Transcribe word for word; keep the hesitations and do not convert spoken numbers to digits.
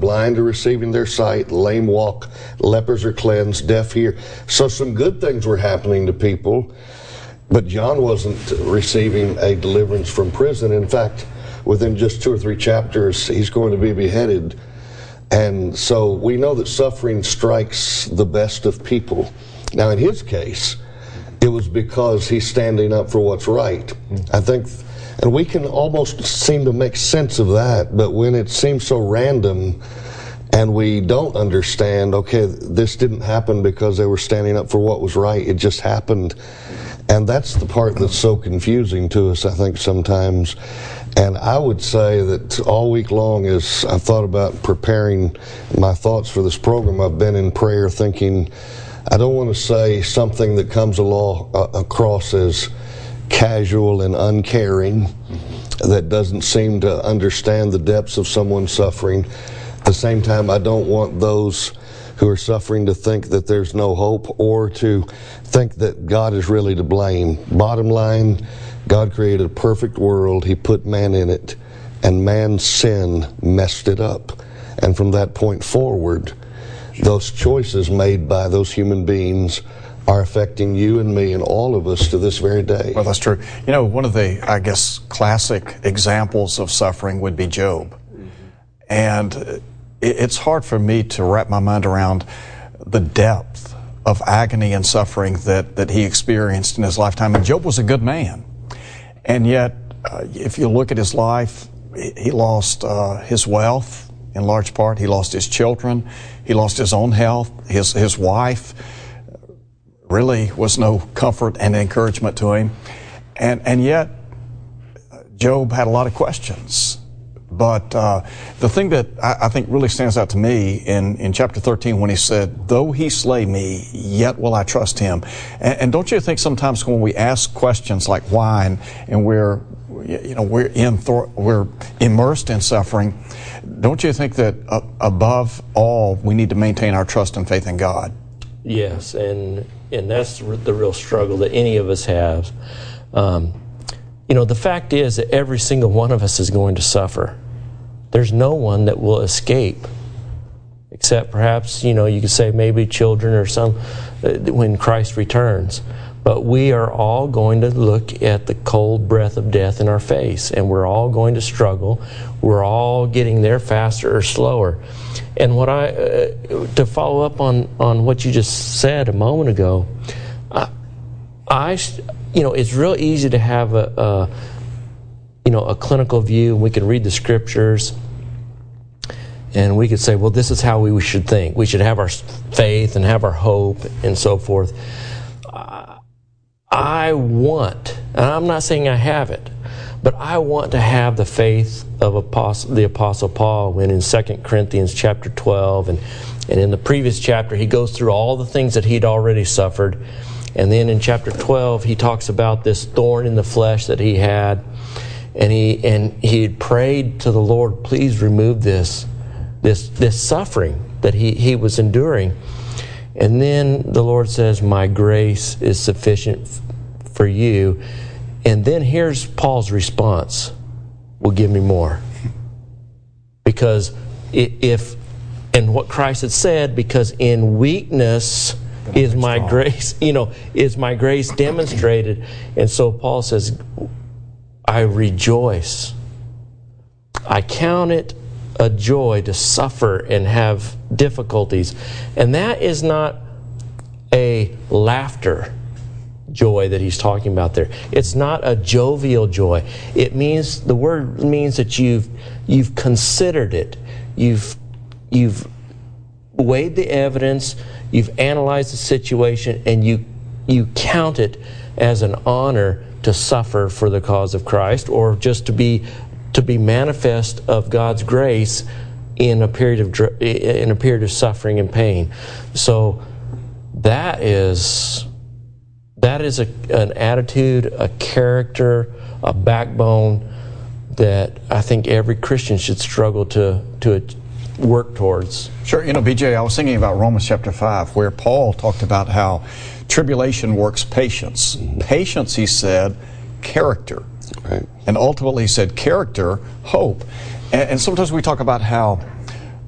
blind are receiving their sight, lame walk, lepers are cleansed, deaf hear. So some good things were happening to people, but John wasn't receiving a deliverance from prison. In fact, within just two or three chapters, he's going to be beheaded. And so we know that suffering strikes the best of people. Now, in his case, it was because he's standing up for what's right. I think, and we can almost seem to make sense of that, but when it seems so random and we don't understand, okay, this didn't happen because they were standing up for what was right, it just happened. And that's the part that's so confusing to us, I think, sometimes. And I would say that all week long, as I've thought about preparing my thoughts for this program, I've been in prayer thinking, I don't want to say something that comes along, uh, across as casual and uncaring, that doesn't seem to understand the depths of someone's suffering. At the same time, I don't want those who are suffering to think that there's no hope, or to think that God is really to blame. Bottom line, God created a perfect world. He put man in it, and man's sin messed it up. And from that point forward, those choices made by those human beings are affecting you and me and all of us to this very day. Well, that's true. You know, one of the, I guess, classic examples of suffering would be Job. Mm-hmm. And it's hard for me to wrap my mind around the depth of agony and suffering that, that he experienced in his lifetime. And Job was a good man. And yet, uh, if you look at his life, he lost uh, his wealth in large part. He lost his children. He lost his own health. His, his wife really was no comfort and encouragement to him. And, and yet, Job had a lot of questions. But uh, the thing that I, I think really stands out to me in, in chapter thirteen, when he said, though he slay me, yet will I trust him. And, and don't you think sometimes when we ask questions like why, and, and we're, you know, we're, in thor- we're immersed in suffering, don't you think that uh, above all, we need to maintain our trust and faith in God? Yes, and, and that's the real struggle that any of us have. Um, You know, the fact is that every single one of us is going to suffer. There's no one that will escape, except perhaps, you know, you could say maybe children or some, uh, when Christ returns. But we are all going to look at the cold breath of death in our face, and we're all going to struggle. We're all getting there faster or slower. And what I, uh, to follow up on, on what you just said a moment ago, I, I you know, it's real easy to have a, a, you know, a clinical view. We can read the scriptures, and we could say, well, this is how we should think. We should have our faith and have our hope and so forth. I want, and I'm not saying I have it, but I want to have the faith of Apostle, the Apostle Paul, when in Second Corinthians chapter twelve, and, and in the previous chapter, he goes through all the things that he'd already suffered. And then in chapter twelve, he talks about this thorn in the flesh that he had. And he and he had prayed to the Lord, please remove this, this, this suffering that he, he was enduring. And then the Lord says, my grace is sufficient f- for you. And then here's Paul's response, well, give me more. Because if, and what Christ had said, because in weakness is my grace, you know, is my grace demonstrated. And so Paul says, I rejoice. I count it a joy to suffer and have difficulties. And that is not a laughter joy that he's talking about there. It's not a jovial joy. It means, the word means that you've you've considered it. You've you've weighed the evidence, you've analyzed the situation, and you you count it as an honor to suffer for the cause of Christ, or just to be to be manifest of God's grace in a period of in a period of suffering and pain. So that is that is a, an attitude, a character, a backbone that I think every Christian should struggle to to work towards. Sure. You know, B J, I was thinking about Romans chapter five, where Paul talked about how tribulation works patience. Mm-hmm. Patience, he said, character. Right. And ultimately, he said, character, hope. And, and sometimes we talk about how